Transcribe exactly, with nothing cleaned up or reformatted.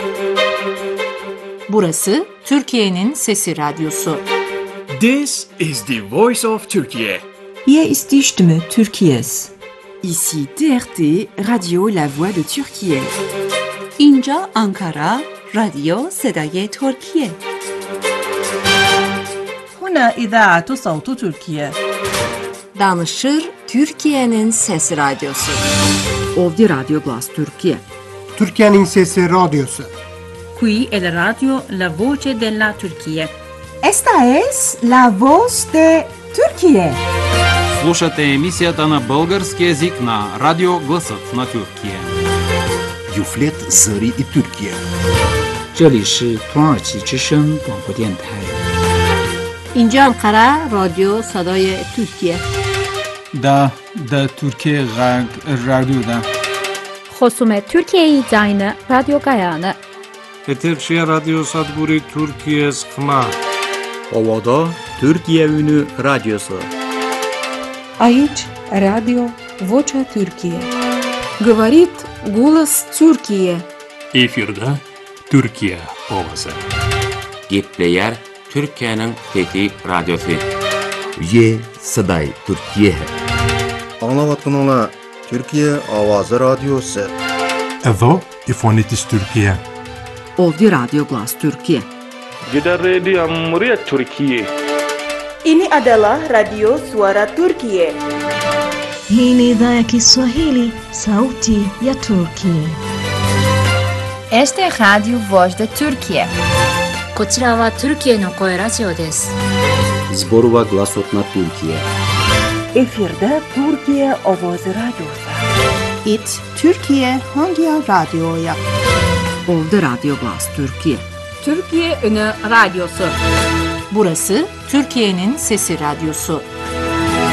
Burası Türkiye'nin Sesi Radyosu. This is the voice of Turkey. Hier ist die Stimme Türkiye's. Ici T R T, Radio La Voix de Türkiye. اینجا آنکارا، رادیو صدای ترکیه. هنا إذاعة صوت تركيا. Danışır Türkiye'nin Sesi Radyosu. Ovdje Radio Glas Türkiye. Türkiye'nin Sesi Radyosu. Qui è la radio La Voce della Turchia. Esta es La Voz de Türkiye. Слушате емисията на български език на Радио Гласът на Türkiye. Юфлет Зări и Türkiye. 这里是土耳其之声广播电台。 اینجا Ankara رادیو صدای ترکیه. دا دا Türkiye رادیو. خصومت Türkiye Yayını Radyo Gayanı. Eterşehir Radyo Sadguri Türkiye Skma. Ovada Türkiye Ünü Radyosu. Aici Radio Vocea Türkiye. Говорит голос Türkiye. Efirde Türkiye Ovası. Gepleyer Türkiye'nin Fethi Radyosu. Ye Saday Türkiye. Anlavatkanlar Türkiye Avazı Radyosu. Evo İfonitis Türkiye. Ovdje Radio Glas Türkiye. Gider Radio Muria Türkiye. Ini adalah Radio Suara Turkiye. Hii ni idhaa ya Kiswahili, sauti ya Turkiye. Este Radio Voz de Türkiye. こちらはトルキエの声ラジオです。 Zborova Glasot na Türkiye. Efirde Türkiye Avazı Radyosu. It Türkiye hangi radyoya? Ovdje Radio Glas Türkiye. Türkiye Ünü Radyosu. Burası Türkiye'nin Sesi Radyosu.